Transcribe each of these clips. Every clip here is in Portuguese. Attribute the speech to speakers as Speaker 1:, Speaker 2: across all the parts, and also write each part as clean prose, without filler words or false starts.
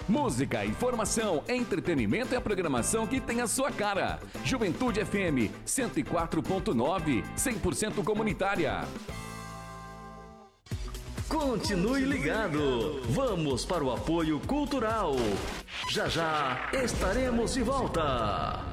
Speaker 1: Música, informação, entretenimento e a programação que tem a sua cara. Juventude FM 104.9, 100% comunitária.
Speaker 2: Continue ligado. Vamos para o apoio cultural. Já já estaremos de volta.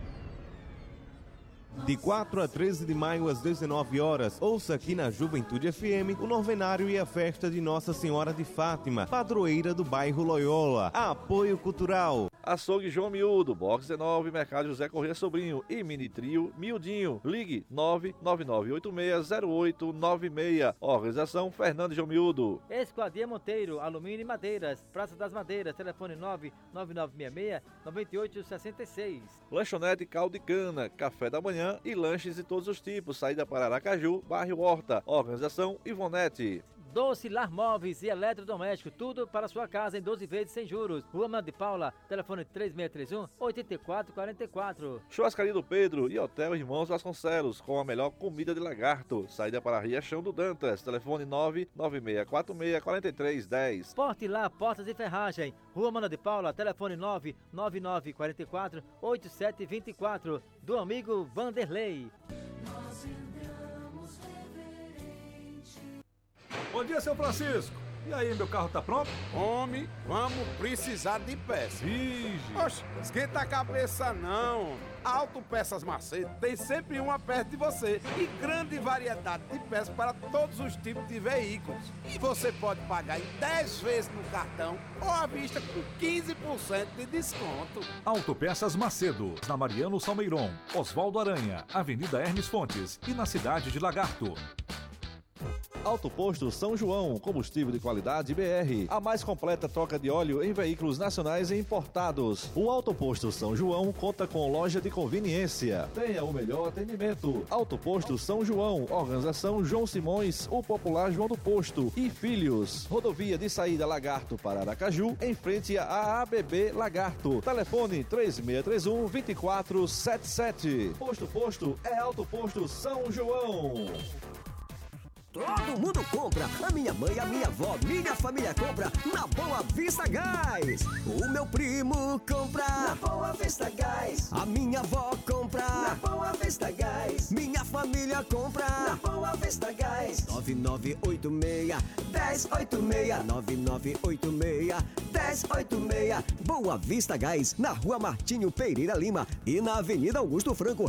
Speaker 3: De 4 a 13 de maio, às 19 horas, ouça aqui na Juventude FM o novenário e a festa de Nossa Senhora de Fátima, padroeira do bairro Loyola. Apoio cultural.
Speaker 4: Açougue João Miúdo, Box 19, Mercado José Corrêa Sobrinho e Mini Trio Miudinho. Ligue 999860896. Organização Fernando João Miúdo.
Speaker 5: Esquadria Monteiro, Alumínio e Madeiras, Praça das Madeiras, telefone 99966-9866.
Speaker 4: Lanchonete Caldo de Cana, café da manhã e lanches de todos os tipos. Saída para Aracaju, bairro Horta. Organização Ivonete.
Speaker 5: Doce Lar Móveis e Eletrodoméstico, tudo para sua casa em 12 vezes sem juros. Rua Mano de Paula, telefone 3631-8444.
Speaker 4: Churrascaria do Pedro e Hotel Irmãos Vasconcelos, com a melhor comida de lagarto. Saída para Riachão do Dantas, telefone 99646-4310.
Speaker 5: Porte Lá Portas e Ferragem, Rua Mano de Paula, telefone 99944-8724. Do amigo Vanderlei.
Speaker 6: Bom dia, seu Francisco. E aí, meu carro tá pronto?
Speaker 7: Homem, vamos precisar de peças.
Speaker 6: Vige.
Speaker 7: Oxe, esquenta a cabeça não. Autopeças Macedo tem sempre uma perto de você e grande variedade de peças para todos os tipos de veículos. E você pode pagar em 10 vezes no cartão ou à vista com 15% de desconto.
Speaker 6: Autopeças Macedo, na Mariano Salmeiron, Oswaldo Aranha, Avenida Hermes Fontes e na cidade de Lagarto.
Speaker 4: Auto Posto São João, combustível de qualidade BR. A mais completa troca de óleo em veículos nacionais e importados. O Auto Posto São João conta com loja de conveniência. Tenha o melhor atendimento. Auto Posto São João, organização João Simões, o popular João do Posto e Filhos. Rodovia de saída Lagarto para Aracaju, em frente à ABB Lagarto. Telefone 3621-2477. Posto é Auto Posto São João.
Speaker 8: Todo mundo compra, a minha mãe, a minha avó, minha família compra na Boa Vista Gás. O meu primo compra na Boa Vista Gás. A minha avó compra na Boa Vista Gás. Minha família compra na Boa Vista Gás. 9986-1086, 9986-1086. Boa Vista Gás, na Rua Martinho Pereira Lima e na Avenida Augusto Franco,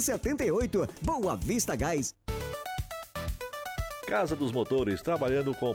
Speaker 8: 578. Boa Vista Gás.
Speaker 4: Casa dos Motores, trabalhando com